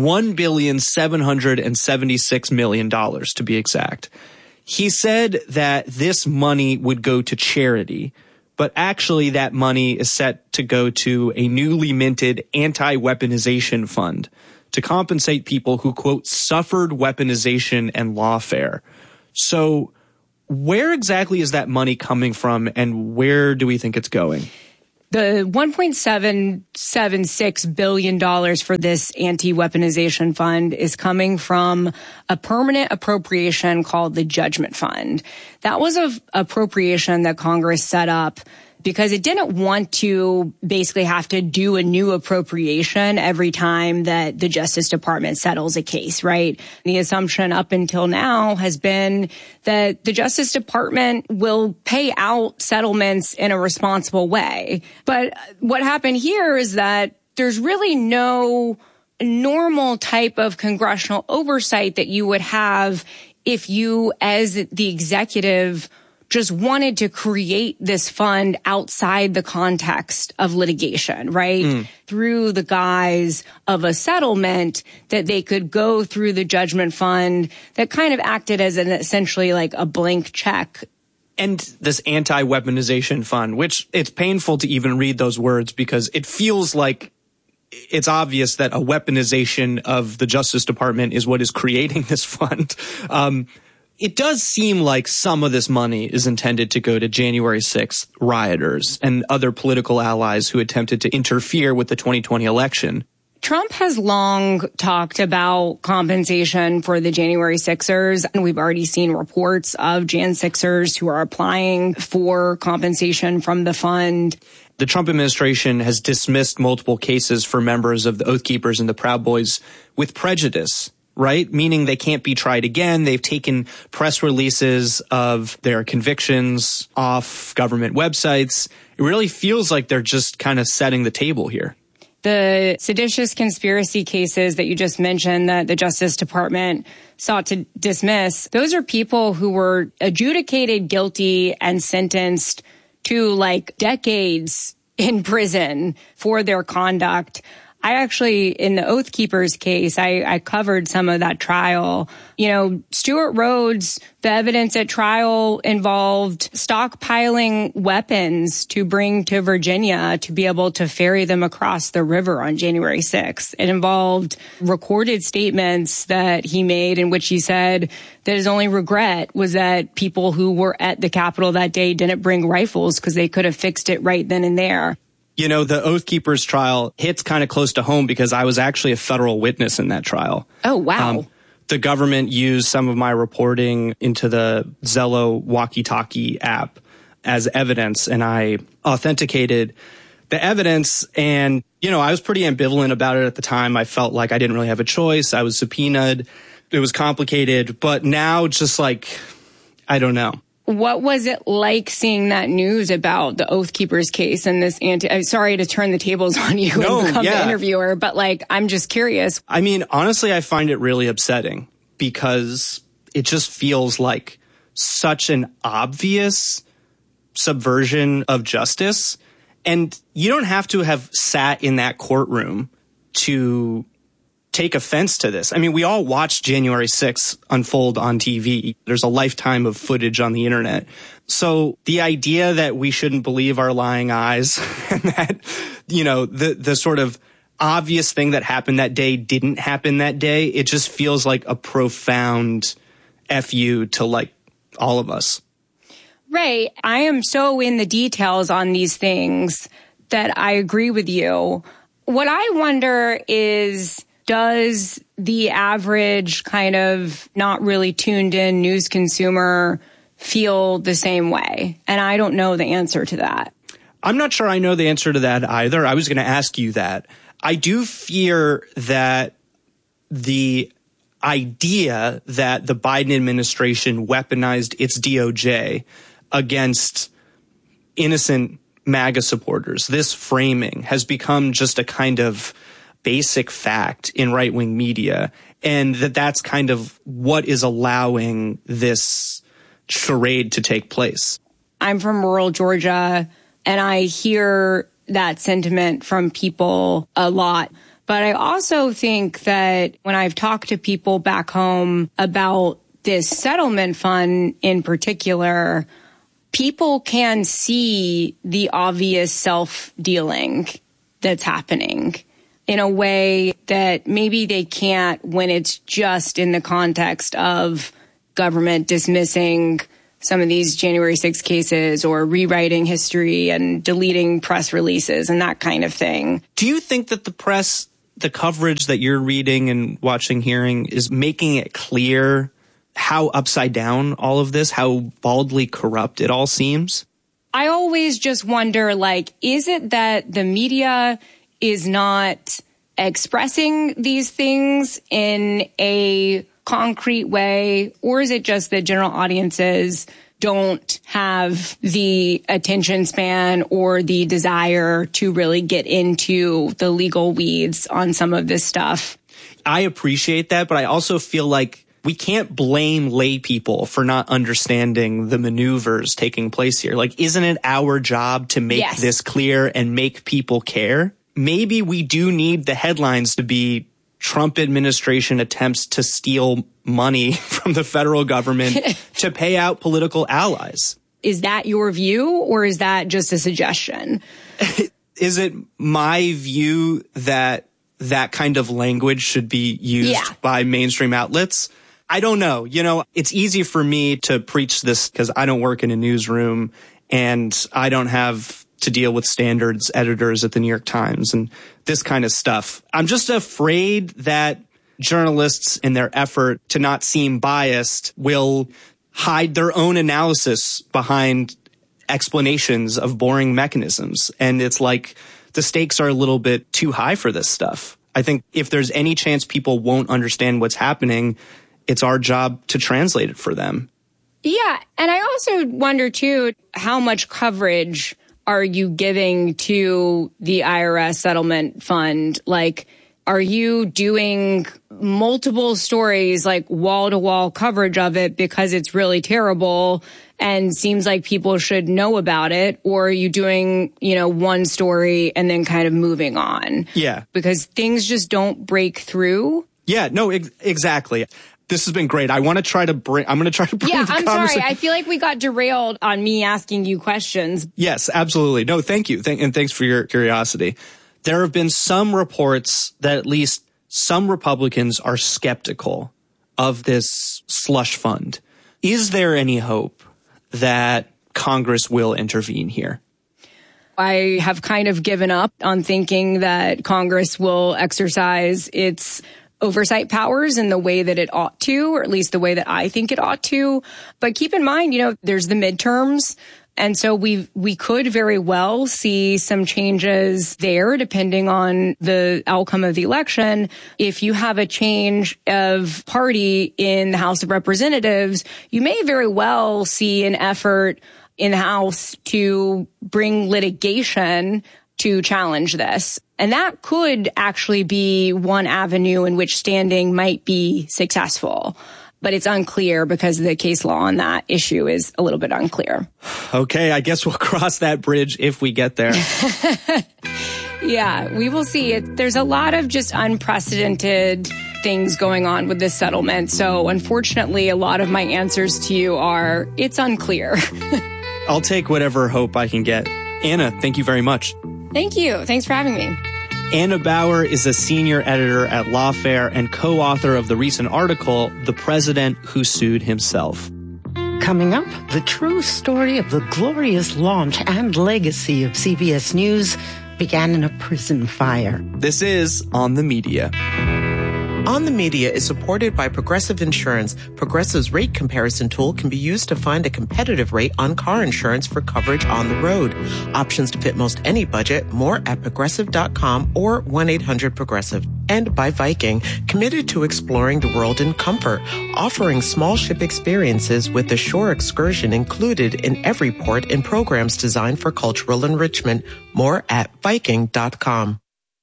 S16: $1,776 million to be exact. He said that this money would go to charity, but actually that money is set to go to a newly minted anti-weaponization fund to compensate people who, quote, suffered weaponization and lawfare. So where exactly is that money coming from, and where do we think it's going?
S15: The $1.776 billion for this anti-weaponization fund is coming from a permanent appropriation called the Judgment Fund. That was an appropriation that Congress set up because it didn't want to basically have to do a new appropriation every time that the Justice Department settles a case, right? The assumption up until now has been that the Justice Department will pay out settlements in a responsible way. But what happened here is that there's really no normal type of congressional oversight that you would have if you, as the executive, just wanted to create this fund outside the context of litigation, right? Through the guise of a settlement that they could go through the Judgment Fund that kind of acted as an essentially like a blank check.
S16: And this anti-weaponization fund, which it's painful to even read those words because it feels like it's obvious that a weaponization of the Justice Department is what is creating this fund. It does seem like some of this money is intended to go to January 6th rioters and other political allies who attempted to interfere with the 2020 election.
S15: Trump has long talked about compensation for the January 6ers, and we've already seen reports of Jan 6ers who are applying for compensation from the fund.
S16: The Trump administration has dismissed multiple cases for members of the Oath Keepers and the Proud Boys with prejudice, right? Meaning they can't be tried again. They've taken press releases of their convictions off government websites. It really feels like they're just kind of setting the table here.
S15: The seditious conspiracy cases that you just mentioned that the Justice Department sought to dismiss, those are people who were adjudicated guilty and sentenced to like decades in prison for their conduct. I actually, in the Oath Keepers case, I covered some of that trial. You know, Stewart Rhodes, the evidence at trial involved stockpiling weapons to bring to Virginia to be able to ferry them across the river on January 6th. It involved recorded statements that he made in which he said that his only regret was that people who were at the Capitol that day didn't bring rifles because they could have fixed it right then and there.
S16: You know, the Oath Keepers trial hits kind of close to home because I was actually a federal witness in that trial.
S15: Oh, wow.
S16: The government used some of my reporting into the Zello walkie-talkie app as evidence, and I authenticated the evidence. And, you know, I was pretty ambivalent about it at the time. I felt like I didn't really have a choice. I was subpoenaed. It was complicated. But now, just like, I don't know.
S15: What was it like seeing that news about the Oath Keepers case and this I'm sorry to turn the tables on you and become the interviewer, but like, I'm just curious.
S16: I mean, honestly, I find it really upsetting because it just feels like such an obvious subversion of justice. And you don't have to have sat in that courtroom to take offense to this. I mean, we all watched January 6th unfold on TV. There's a lifetime of footage on the internet. So the idea that we shouldn't believe our lying eyes and that, you know, the sort of obvious thing that happened that day didn't happen that day, it just feels like a profound FU to like all of us.
S15: Right. I am so in the details on these things that I agree with you. What I wonder is, does the average kind of not really tuned in news consumer feel the same way? And I don't know the answer to that.
S16: I'm not sure I know the answer to that either. I was going to ask you that. I do fear that the idea that the Biden administration weaponized its DOJ against innocent MAGA supporters, this framing has become just a kind of basic fact in right-wing media, and that's kind of what is allowing this charade to take place.
S15: I'm from rural Georgia, and I hear that sentiment from people a lot. But I also think that when I've talked to people back home about this settlement fund in particular, people can see the obvious self-dealing that's happening in a way that maybe they can't when it's just in the context of government dismissing some of these January 6 cases or rewriting history and deleting press releases and that kind of thing.
S16: Do you think that the press, the coverage that you're reading and watching, hearing, is making it clear how upside down all of this, how baldly corrupt it all seems?
S15: I always just wonder, is it that the media is not expressing these things in a concrete way, or is it just that general audiences don't have the attention span or the desire to really get into the legal weeds on some of this stuff?
S16: I appreciate that, but I also feel like we can't blame lay people for not understanding the maneuvers taking place here. Isn't it our job to make this clear and make people care? Maybe we do need the headlines to be Trump administration attempts to steal money from the federal government to pay out political allies.
S15: Is that your view, or is that just a suggestion?
S16: Is it my view that that kind of language should be used by mainstream outlets? I don't know. It's easy for me to preach this because I don't work in a newsroom and I don't have to deal with standards editors at the New York Times and this kind of stuff. I'm just afraid that journalists, in their effort to not seem biased, will hide their own analysis behind explanations of boring mechanisms. And it's like the stakes are a little bit too high for this stuff. I think if there's any chance people won't understand what's happening, it's our job to translate it for them.
S15: Yeah. And I also wonder, too, how much coverage are you giving to the IRS settlement fund? Are you doing multiple stories, wall-to-wall coverage of it because it's really terrible and seems like people should know about it? Or are you doing, one story and then kind of moving on?
S16: Yeah.
S15: Because things just don't break through.
S16: Yeah, no, exactly. This has been great. I'm going to try to bring
S15: I'm
S16: the
S15: sorry. I feel like we got derailed on me asking you questions.
S16: Yes, absolutely. No, thank you. And thanks for your curiosity. There have been some reports that at least some Republicans are skeptical of this slush fund. Is there any hope that Congress will intervene here?
S15: I have kind of given up on thinking that Congress will exercise its oversight powers in the way that it ought to, or at least the way that I think it ought to. But keep in mind, there's the midterms. And so we could very well see some changes there depending on the outcome of the election. If you have a change of party in the House of Representatives, you may very well see an effort in the House to bring litigation to challenge this. And that could actually be one avenue in which standing might be successful. But it's unclear because the case law on that issue is a little bit unclear.
S16: Okay, I guess we'll cross that bridge if we get there.
S15: Yeah, we will see. There's a lot of just unprecedented things going on with this settlement. So unfortunately, a lot of my answers to you are, it's unclear.
S16: I'll take whatever hope I can get. Anna, thank you very much.
S15: Thank you. Thanks for having me.
S16: Anna Bower is a senior editor at Lawfare and co-author of the recent article, The President Who Sued Himself.
S14: Coming up, the true story of the glorious launch and legacy of CBS News began in a prison fire.
S16: This is On the Media.
S2: On the Media is supported by Progressive Insurance. Progressive's rate comparison tool can be used to find a competitive rate on car insurance for coverage on the road. Options to fit most any budget. More at Progressive.com or 1-800-PROGRESSIVE. And by Viking, committed to exploring the world in comfort, offering small ship experiences with the shore excursion included in every port and programs designed for cultural enrichment. More at Viking.com.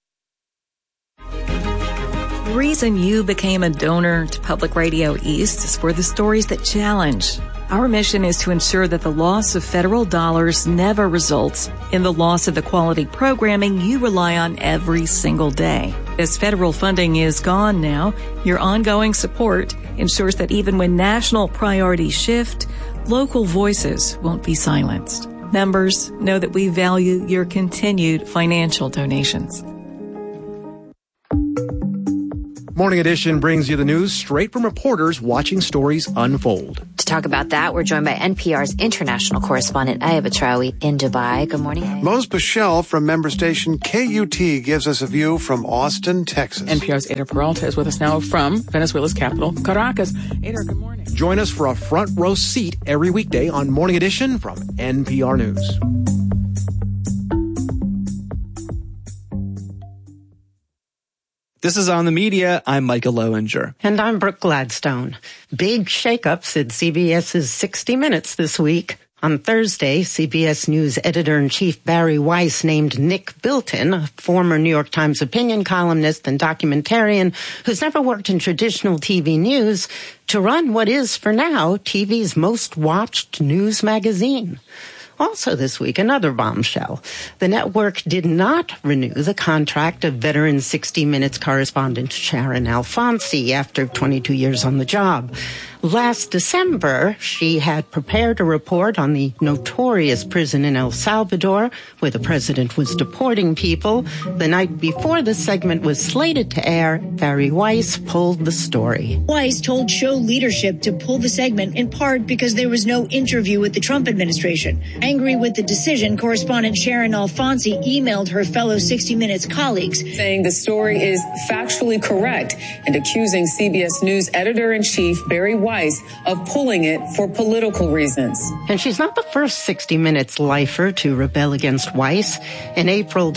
S3: The reason you became a donor to Public Radio East is for the stories that challenge. Our mission is to ensure that the loss of federal dollars never results in the loss of the quality programming you rely on every single day. As federal funding is gone now, your ongoing support ensures that even when national priorities shift, Local voices won't be silenced. Members, know that we value your continued financial donations.
S4: Morning Edition brings you the news straight from reporters watching stories unfold.
S6: To talk about that, we're joined by NPR's international correspondent Ayah Batrawi in Dubai. Good morning, Ayah.
S7: Mose Bichelle from member station KUT gives us a view from Austin, Texas.
S8: NPR's Ada Peralta is with us now from Venezuela's capital, Caracas. Ada, good morning.
S4: Join us for a front row seat every weekday on Morning Edition from NPR News.
S16: This is On the Media. I'm Micah Lowinger.
S14: And I'm Brooke Gladstone. Big shakeups at CBS's 60 Minutes this week. On Thursday, CBS News editor-in-chief Barry Weiss named Nick Bilton, a former New York Times opinion columnist and documentarian who's never worked in traditional TV news, to run what is, for now, TV's most watched news magazine. Also this week, another bombshell. The network did not renew the contract of veteran 60 Minutes correspondent Sharon Alfonsi after 22 years on the job. Last December, she had prepared a report on the notorious prison in El Salvador, where the president was deporting people. The night before the segment was slated to air, Barry Weiss pulled the story.
S9: Weiss told show leadership to pull the segment in part because there was no interview with the Trump administration. Angry with the decision, correspondent Sharon Alfonsi emailed her fellow 60 Minutes colleagues,
S10: saying the story is factually correct and accusing CBS News editor-in-chief Barry Weiss of pulling it for political reasons.
S14: And she's not the first 60 Minutes lifer to rebel against Weiss. In April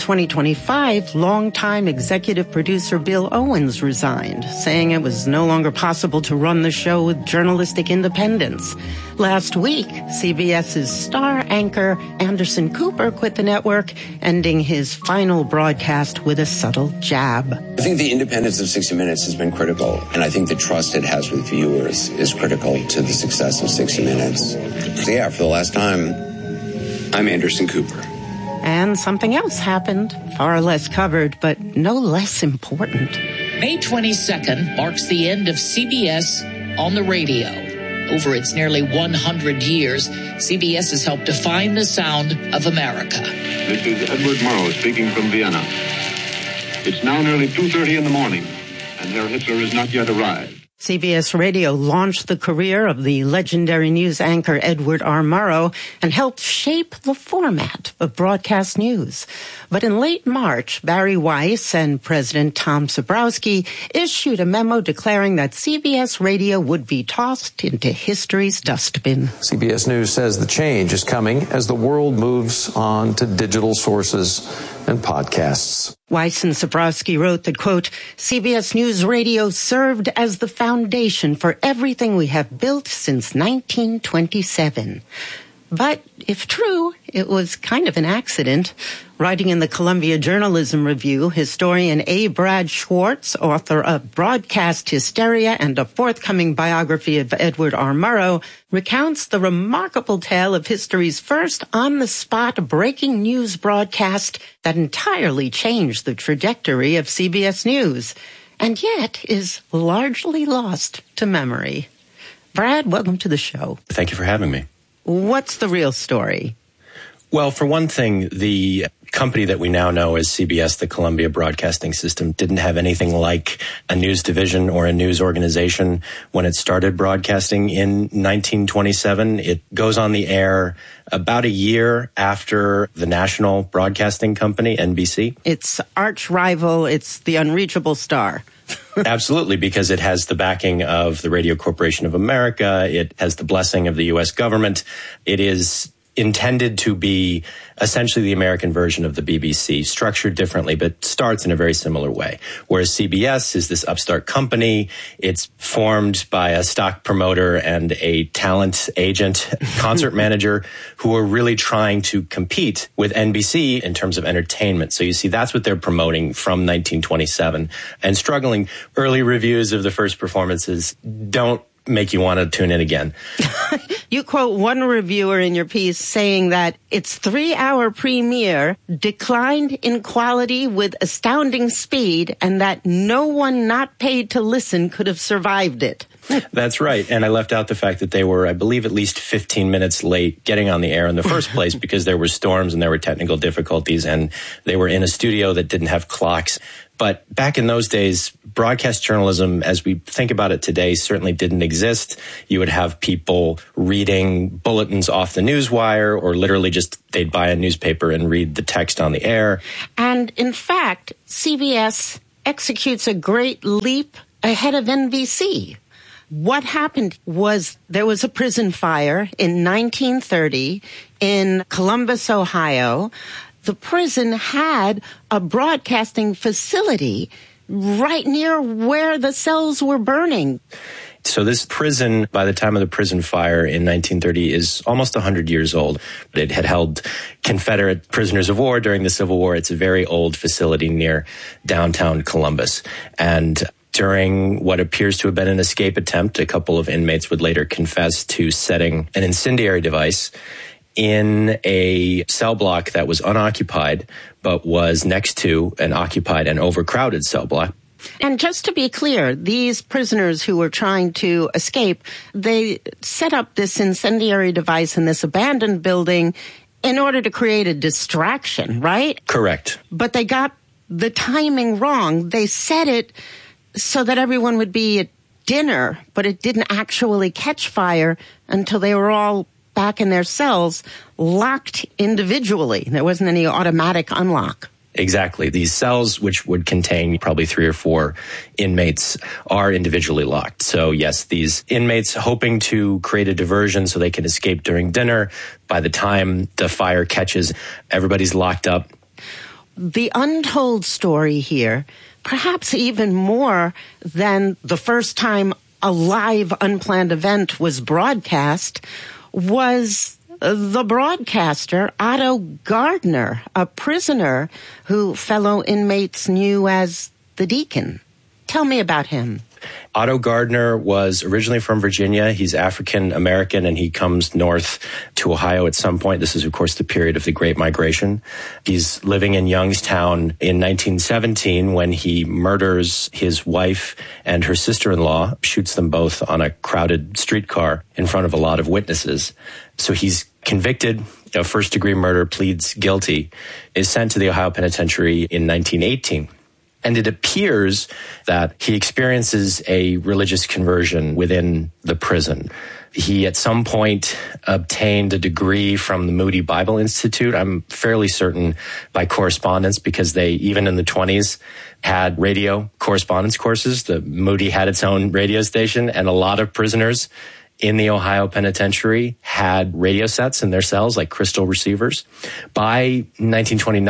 S14: 2025, longtime executive producer Bill Owens resigned, saying it was no longer possible to run the show with journalistic independence. Last week, CBS's star anchor Anderson Cooper quit the network, ending his final broadcast with a subtle jab.
S27: I think the independence of 60 Minutes has been critical, and I think the trust it has with viewers is critical to the success of 60 Minutes. So yeah, for the last time, I'm Anderson Cooper.
S14: And something else happened, far less covered, but no less important.
S28: May 22nd marks the end of CBS on the radio. Over its nearly 100 years, CBS has helped define the sound of America.
S29: This is Edward Murrow speaking from Vienna. It's now nearly 2:30 in the morning, and Herr Hitler has not yet arrived.
S14: CBS Radio launched the career of the legendary news anchor Edward R. Murrow and helped shape the format of broadcast news. But in late March, Barry Weiss and President Tom Sabrowski issued a memo declaring that CBS Radio would be tossed into history's dustbin.
S30: CBS News says the change is coming as the world moves on to digital sources and podcasts.
S14: Weiss and Sabrowski wrote that, quote, CBS News Radio served as the foundation for everything we have built since 1927. But if true, it was kind of an accident. Writing in the Columbia Journalism Review, historian A. Brad Schwartz, author of Broadcast Hysteria and a forthcoming biography of Edward R. Murrow, recounts the remarkable tale of history's first on-the-spot breaking news broadcast that entirely changed the trajectory of CBS News, and yet is largely lost to memory. Brad, welcome to the show.
S17: Thank you for having me.
S14: What's the real story?
S17: Well, for one thing, the company that we now know as CBS, the Columbia Broadcasting System, didn't have anything like a news division or a news organization when it started broadcasting in 1927. It goes on the air about a year after the national broadcasting company, NBC.
S14: Its arch rival, it's the unreachable star.
S17: Absolutely, because it has the backing of the Radio Corporation of America. It has the blessing of the U.S. government. It is intended to be essentially the American version of the BBC, structured differently, but starts in a very similar way. Whereas CBS is this upstart company. It's formed by a stock promoter and a talent agent, concert manager, who are really trying to compete with NBC in terms of entertainment. So you see, that's what they're promoting from 1927 and struggling. Early reviews of the first performances don't make you want to tune in again.
S14: You quote one reviewer in your piece saying that its 3-hour premiere declined in quality with astounding speed and that no one not paid to listen could have survived it.
S17: That's right. And I left out the fact that they were, I believe, at least 15 minutes late getting on the air in the first place because there were storms and there were technical difficulties and they were in a studio that didn't have clocks. But back in those days, broadcast journalism, as we think about it today, certainly didn't exist. You would have people reading bulletins off the newswire, or literally just they'd buy a newspaper and read the text on the air.
S14: And in fact, CBS executes a great leap ahead of NBC. What happened was there was a prison fire in 1930 in Columbus, Ohio. The prison had a broadcasting facility right near where the cells were burning.
S17: So this prison, by the time of the prison fire in 1930, is almost 100 years old. It had held Confederate prisoners of war during the Civil War. It's a very old facility near downtown Columbus. And during what appears to have been an escape attempt, a couple of inmates would later confess to setting an incendiary device in a cell block that was unoccupied, but was next to an occupied and overcrowded cell block.
S14: And just to be clear, these prisoners who were trying to escape, they set up this incendiary device in this abandoned building in order to create a distraction, right?
S17: Correct.
S14: But they got the timing wrong. They set it so that everyone would be at dinner, but it didn't actually catch fire until they were all back in their cells, locked individually. There wasn't any automatic unlock.
S17: Exactly. These cells, which would contain probably 3 or 4 inmates, are individually locked. So yes, these inmates hoping to create a diversion so they can escape during dinner. By the time the fire catches, everybody's locked up.
S14: The untold story here, perhaps even more than the first time a live unplanned event was broadcast, was the broadcaster, Otto Gardner, a prisoner who fellow inmates knew as the Deacon. Tell me about him.
S17: Otto Gardner was originally from Virginia. He's African American, and he comes north to Ohio at some point. This is, of course, the period of the Great Migration. He's living in Youngstown in 1917 when he murders his wife and her sister-in-law, shoots them both on a crowded streetcar in front of a lot of witnesses. So he's convicted of first-degree murder, pleads guilty, is sent to the Ohio Penitentiary in 1918. And it appears that he experiences a religious conversion within the prison. He at some point obtained a degree from the Moody Bible Institute. I'm fairly certain by correspondence, because they, even in the 20s, had radio correspondence courses. The Moody had its own radio station, and a lot of prisoners in the Ohio Penitentiary had radio sets in their cells, like crystal receivers. By 1929,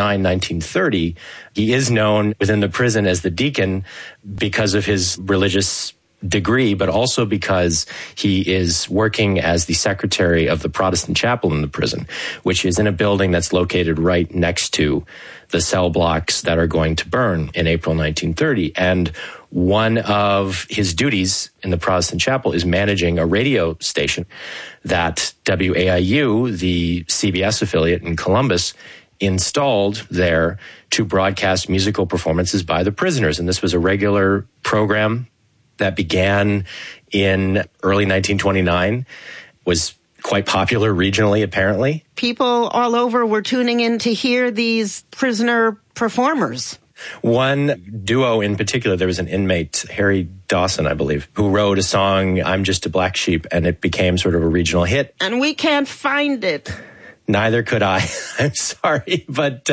S17: 1930, he is known within the prison as the Deacon because of his religious degree, but also because he is working as the secretary of the Protestant chapel in the prison, which is in a building that's located right next to the cell blocks that are going to burn in April 1930. And one of his duties in the Protestant chapel is managing a radio station that WAIU, the CBS affiliate in Columbus, installed there to broadcast musical performances by the prisoners. And this was a regular program that began in early 1929, was quite popular regionally, apparently.
S14: People all over were tuning in to hear these prisoner performers.
S17: One duo in particular, there was an inmate, Harry Dawson, I believe, who wrote a song, I'm Just a Black Sheep, and it became sort of a regional hit.
S14: And we can't find it.
S17: Neither could I. I'm sorry. But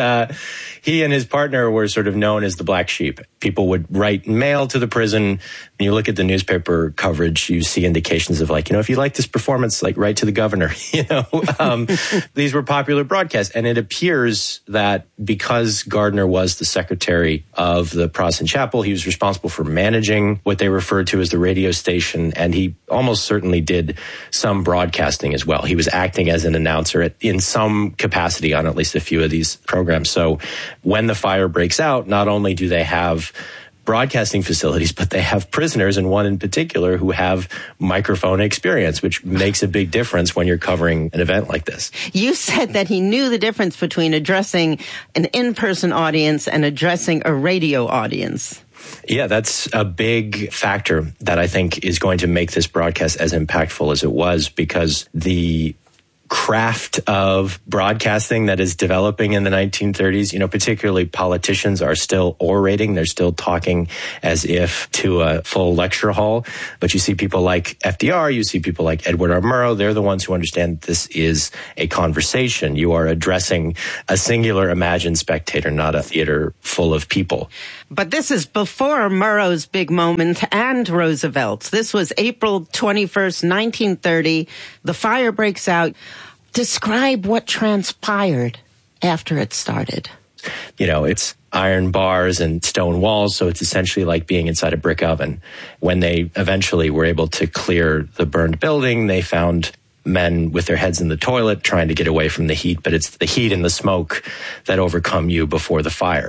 S17: he and his partner were sort of known as the Black Sheep. People would write mail to the prison. When you look at the newspaper coverage, you see indications of like, if you like this performance, like write to the governor. These were popular broadcasts. And it appears that because Gardner was the secretary of the Protestant chapel, he was responsible for managing what they referred to as the radio station. And he almost certainly did some broadcasting as well. He was acting as an announcer in some capacity on at least a few of these programs. So when the fire breaks out, not only do they have broadcasting facilities, but they have prisoners, and one in particular who have microphone experience, which makes a big difference when you're covering an event like this.
S14: You said that he knew the difference between addressing an in-person audience and addressing a radio audience.
S17: Yeah, that's a big factor that I think is going to make this broadcast as impactful as it was, because the craft of broadcasting that is developing in the 1930s, particularly politicians are still orating. They're still talking as if to a full lecture hall. But you see people like FDR, you see people like Edward R. Murrow. They're the ones who understand this is a conversation. You are addressing a singular imagined spectator, not a theater full of people.
S14: But this is before Murrow's big moment and Roosevelt's. This was April 21st, 1930. The fire breaks out. Describe what transpired after it started.
S17: It's iron bars and stone walls, so it's essentially like being inside a brick oven. When they eventually were able to clear the burned building, they found men with their heads in the toilet trying to get away from the heat, but it's the heat and the smoke that overcome you before the fire.